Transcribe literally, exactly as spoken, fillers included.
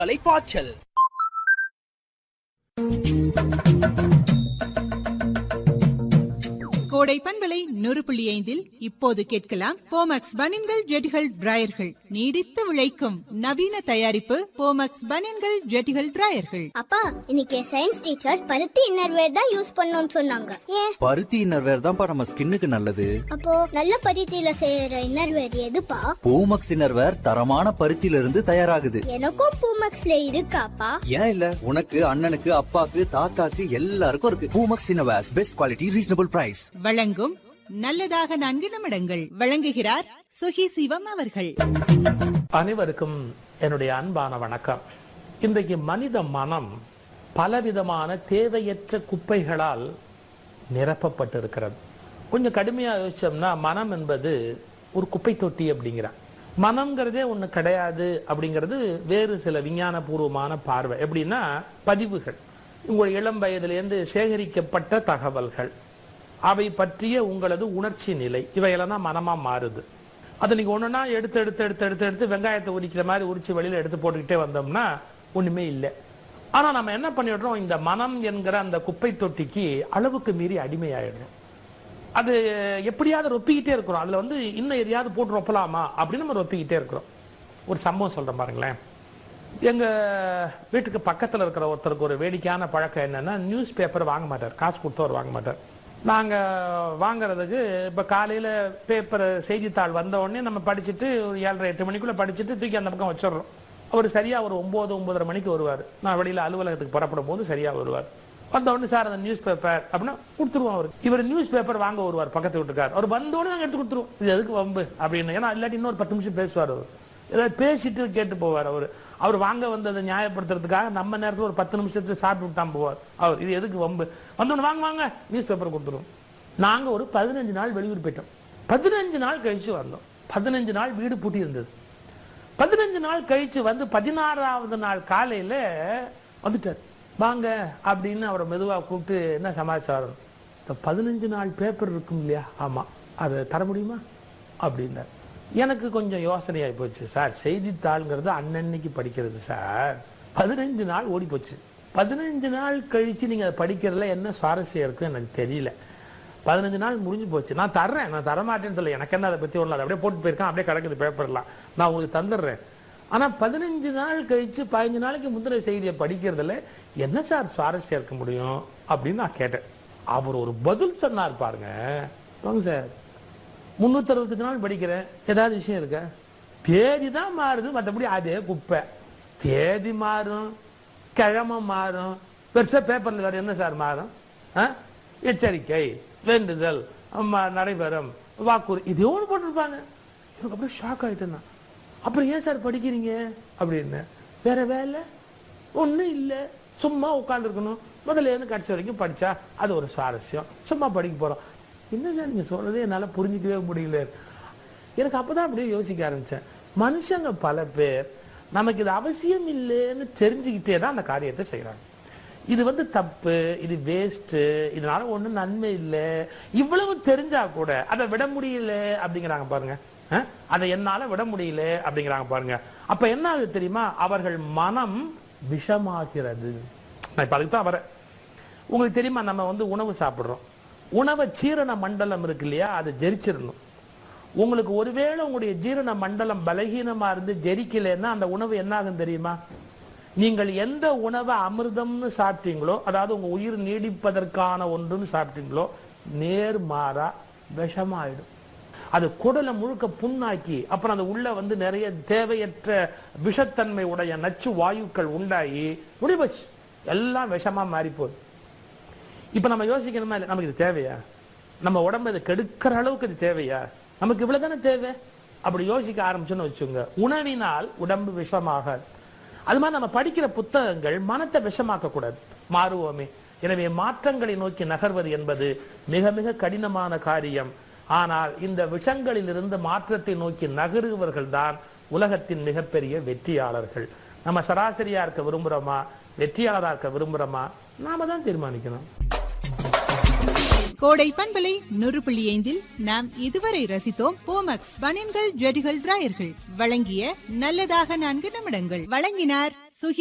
தலைப்பாச்சல். கோடை பண்பலை நூறு புள்ளி ஐந்தில் இப்போது கேட்கலாம் போமக்ஸ் பனியன்கள் ஜெட்டிகள் டிராயர்கள் நீடித்து உழைக்கும் நவீன தயாரிப்பு போமக்ஸ் பனியன்கள் ஜெட்டிகள் டிராயர்கள். அப்பா இன்னைக்கு சயின்ஸ் டீச்சர் பருத்தி இன்னர்வேர் தான் யூஸ் பண்ணணும்னு சொன்னாங்க. ஏன்? பருத்தி இன்னர்வேர் தான்ப்பா நம்ம ஸ்கின்னுக்கு நல்லது. அப்போ நல்ல பருத்தியில செய்யற இன்னர்வேர் எதுப்பா? பூமக்ஸ் இன்னர்வேர் தரமான பருத்தியில இருந்து தயாராகுது. எனக்கும் பூமக்ஸ்ல இருக்காப்பா. ஏன் இல்ல, உனக்கு அண்ணனுக்கு அப்பாக்கு தாத்தாக்கு எல்லாருக்கும் இருக்கு. Poomex innerwear best quality reasonable price. வழங்கும் நல்லதாக நான்கு நிமிடங்கள். வழங்குகிறார் சுகி சிவம் அவர்கள். அனைவருக்கும் என்னுடைய அன்பான வணக்கம். இன்றைக்கு மனித மனம் பலவிதமான தேவையற்ற குப்பைகளால் நிரப்பப்பட்டிருக்கிறது. கொஞ்சம் கடுமையா யோசிச்சோம்னா மனம் என்பது ஒரு குப்பை தொட்டி அப்படிங்கிறான். மனம்ங்கிறதே ஒண்ணு கிடையாது அப்படிங்கிறது வேறு சில விஞ்ஞான பூர்வமான பார்வை. எப்படின்னா பதிவுகள், உங்களுடைய இளம் வயதிலிருந்து சேகரிக்கப்பட்ட தகவல்கள், அவை பற்றிய உங்களது உணர்ச்சி நிலை, இவையெல்லாம் தான் மனமா மாறுது. அதை நீங்க ஒண்ணுன்னா எடுத்து எடுத்து எடுத்து எடுத்து எடுத்து வெங்காயத்தை உரிக்கிற மாதிரி உரிச்சு வெளியில எடுத்து போட்டுக்கிட்டே வந்தோம்னா ஒண்ணுமே இல்லை. ஆனா நம்ம என்ன பண்ணிடுறோம், இந்த மனம் என்கிற அந்த குப்பை தொட்டிக்கு அளவுக்கு மீறி அடிமையாயிடுறோம். அது எப்படியாவது ரொப்பிக்கிட்டே இருக்கிறோம். அதுல வந்து இன்னும் எதையாவது போட்டு ரொப்பலாமா அப்படின்னு நம்ம ரொப்பிக்கிட்டே இருக்கிறோம். ஒரு சம்பவம் சொல்றேன் பாருங்களேன். எங்க வீட்டுக்கு பக்கத்துல இருக்கிற ஒருத்தருக்கு ஒரு வேடிக்கையான பழக்கம் என்னன்னா, நியூஸ் பேப்பர் வாங்க மாட்டார், காசு கொடுத்தவர் வாங்க மாட்டார். நாங்க வாங்குறதுக்கு இப்ப காலையில பேப்பர் செய்தித்தாள் வந்த உடனே நம்ம படிச்சுட்டு ஒரு ஏழரை எட்டு மணிக்குள்ள படிச்சுட்டு தூக்கி அந்த பக்கம் வச்சிடறோம். அவர் சரியா ஒரு ஒன்பது ஒன்பதரை மணிக்கு வருவார். நான் வெளியில அலுவலகத்துக்கு புறப்படும் போது சரியா வருவார். வந்த உடனே சார் அந்த நியூஸ் பேப்பர் அப்படின்னா கொடுத்துருவோம். அவரு இவர் நியூஸ் பேப்பர் வாங்க வருவார் பக்கத்து வீட்டுக்கார். அவர் வந்த உடனே நாங்க எடுத்து கொடுத்துருவோம். இது எதுக்கு வம்பு அப்படின்னு. ஏன்னா இல்லாட்டி இன்னொரு பத்து நிமிஷம் பேசுவார். அவர் ஏதாவது பேசிட்டு கேட்டு போவார். அவர் அவர் வாங்க வந்ததை நியாயப்படுத்துறதுக்காக நம்ம நேரத்தில் ஒரு பத்து நிமிஷத்தை சாப்பிட்டு தான் போவார். அவர் இது எதுக்கு வம்பு, வந்தோன்னு வாங்க வாங்க நியூஸ் பேப்பர் கொடுத்துருவோம். நாங்க ஒரு பதினஞ்சு நாள் வெளியூர் போயிட்டோம். பதினஞ்சு நாள் கழிச்சு வந்தோம். பதினஞ்சு நாள் வீடு பூட்டி இருந்தது. பதினஞ்சு நாள் கழிச்சு வந்து பதினாறாவது நாள் காலையில வந்துட்டார். வாங்க அப்படின்னு அவரை மெதுவா கூப்பிட்டு என்ன சமாச்சாரம், இந்த பதினஞ்சு நாள் பேப்பர் இருக்கும் இல்லையா, ஆமா அதை தர முடியுமா அப்படின்னார். எனக்கு கொஞ்சம் யோசனையாகி போச்சு. சார் செய்தித்தாள்ங்கிறது அன்னன்னைக்கு படிக்கிறது சார், பதினஞ்சு நாள் ஓடி போச்சு. பதினஞ்சு நாள் கழிச்சு நீங்க அதை படிக்கிறதுல என்ன சுவாரஸ்யம் இருக்கும் எனக்கு தெரியல. பதினஞ்சு நாள் முடிஞ்சு போச்சு. நான் தர்றேன், நான் தரமாட்டேன்னு சொல்ல, எனக்கு என்ன அதை பத்தி ஒண்ணு, அதை அப்படியே போட்டு போயிருக்கேன், அப்படியே கிடக்குது பேப்பர்லாம், நான் உங்களுக்கு தந்துடுறேன். ஆனா பதினஞ்சு நாள் கழிச்சு பதினஞ்சு நாளைக்கு முந்தின செய்தியை படிக்கிறதுல என்ன சார் சுவாரஸ்யம் இருக்க முடியும் அப்படின்னு நான் கேட்டேன். அவர் ஒரு பதில் சொன்னார் பாருங்க. வாங்க சார், முன்னூத்தி அறுபத்தஞ்சு நாள் படிக்கிறேன், ஏதாவது விஷயம் இருக்க? தேதி தான் மாறுது, மற்றபடி அதே குப்பை. தேதி மாறும், கிழமை மாறும், பெருசா பேப்பர்ல வேற என்ன சார் மாறும்? எச்சரிக்கை, வேண்டுதல், நடைபெறும், வாக்குறுதி, இதே ஒன்று போட்டிருப்பாங்க. எனக்கு அப்படியே ஷாக் ஆயிட்டேன்னா, அப்புறம் ஏன் சார் படிக்கிறீங்க அப்படின்னு. வேற வேலை ஒன்றும் இல்லை, சும்மா உட்காந்துருக்கணும், முதல்ல இருந்து கடைசி வரைக்கும் படிச்சா அது ஒரு சுவாரஸ்யம், சும்மா படிக்க போறோம். என்ன சார் நீங்க சொல்றதே என்னால புரிஞ்சிக்கவே முடியல. எனக்கு அப்பதான் அப்படியே யோசிக்க ஆரம்பிச்சேன். மனுஷங்க பல பேர் நமக்கு இது அவசியம் இல்லைன்னு தெரிஞ்சுக்கிட்டே தான் அந்த காரியத்தை செய்யறாங்க. இது வந்து தப்பு, இது வேஸ்ட், இதனால ஒண்ணும் நன்மை இல்லை, இவ்வளவு தெரிஞ்சா கூட அதை விட முடியல அப்படிங்கிறாங்க பாருங்க. அதை என்னால விட முடியல அப்படிங்கிறாங்க பாருங்க. அப்ப என்ன ஆகுது தெரியுமா, அவர்கள் மனம் விஷமாகிறது. நான் இப்ப அதுக்கு தான் வரேன். உங்களுக்கு தெரியுமா, நம்ம வந்து உணவு சாப்பிடுறோம், உணவை ஜீரண மண்டலம் இருக்கு இல்லையா, அது ஜெரிச்சிடணும். உங்களுக்கு ஒருவேளை உங்களுடைய ஜீரண மண்டலம் பலகீனமா இருந்து ஜெரிக்கலைன்னா அந்த உணவு என்ன ஆகும் தெரியுமா? நீங்கள் எந்த உணவை அமிர்தம்னு சாப்பிட்டீங்களோ, அதாவது உங்க உயிர் நீடிப்பதற்கான ஒன்றுன்னு சாப்பிட்டீங்களோ, நேர்மாறா விஷமாயிடும். அது குடலை முழுக்க புண்ணாக்கி அப்புறம் அது உள்ள வந்து நிறைய தேவையற்ற விஷத்தன்மை உடைய நச்சு வாயுக்கள் உண்டாகி முடிவச்சு எல்லாம் விஷமா மாறி போகுது. இப்ப நம்ம யோசிக்கணுமா இல்லை, நமக்கு இது தேவையா? நம்ம உடம்பு இதை கெடுக்கிற அளவுக்கு இது தேவையா? நமக்கு இவ்வளவுதானே தேவை அப்படி யோசிக்க ஆரம்பிச்சோன்னு வச்சுங்க, உணவினால் உடம்பு விஷமாகாது. அது மாதிரி நம்ம படிக்கிற புத்தகங்கள் மனத்தை விஷமாக்க கூடாது, மாறுவோமே. எனவே மாற்றங்களை நோக்கி நகர்வது என்பது மிக மிக கடினமான காரியம். ஆனால் இந்த விஷங்களில் இருந்து மாற்றத்தை நோக்கி நகருவர்கள் தான் உலகத்தின் மிகப்பெரிய வெற்றியாளர்கள். நம்ம சராசரியா இருக்க விரும்புறோமா, வெற்றியாளராக இருக்க விரும்புறோமா, நாம தான் தீர்மானிக்கணும். கோடை பண்பலை நூறு புள்ளி ஐந்தில் நாம் இதுவரை ரசித்தோம் போமக்ஸ் பனியன்கள் ஜெட்டிகள் டிராயர்கள் வழங்கிய நல்லதாக நான்கு நிமிடங்கள். வழங்கினார் சுகி.